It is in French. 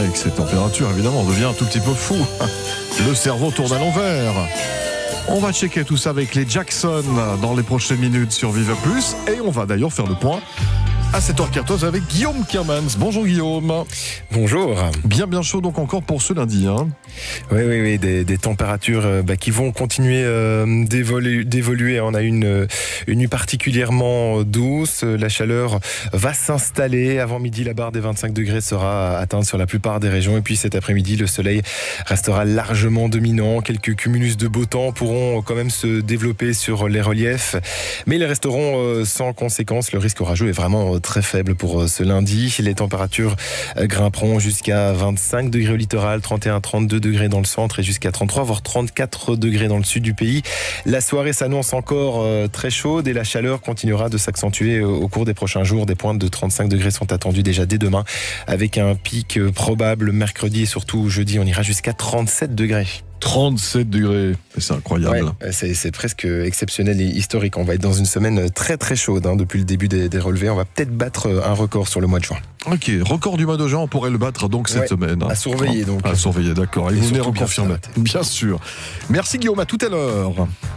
avec ces températures, évidemment, on devient un tout petit peu fou. Le cerveau tourne à l'envers. On va checker tout ça avec les Jackson dans les prochaines minutes sur Vive Plus. Et on va d'ailleurs faire le point à 7h14 avec Guillaume Kermans. Bonjour Guillaume. Bonjour. Bien chaud donc encore pour ce lundi. Hein. Oui, des températures qui vont continuer d'évoluer. On a une nuit particulièrement douce. La chaleur va s'installer. Avant midi, la barre des 25 degrés sera atteinte sur la plupart des régions. Et puis cet après-midi, le soleil restera largement dominant. Quelques cumulus de beau temps pourront quand même se développer sur les reliefs. Mais ils resteront sans conséquence. Le risque orageux est vraiment très faible pour ce lundi. Les températures grimperont jusqu'à 25 degrés au littoral, 31-32 degrés dans le centre et jusqu'à 33 voire 34 degrés dans le sud du pays. La soirée s'annonce encore très chaude et la chaleur continuera de s'accentuer au cours des prochains jours. Des pointes de 35 degrés sont attendues déjà dès demain avec un pic probable mercredi et surtout jeudi. On ira jusqu'à 37 degrés. 37 degrés, c'est incroyable. Ouais, c'est presque exceptionnel et historique. On va être dans une semaine très très chaude depuis le début des relevés. On va peut-être battre un record sur le mois de juin. Ok, record du mois de juin, on pourrait le battre donc cette semaine. À surveiller donc. À surveiller, d'accord. Et vous venez reconfirmer. Bien sûr. Merci Guillaume, à tout à l'heure.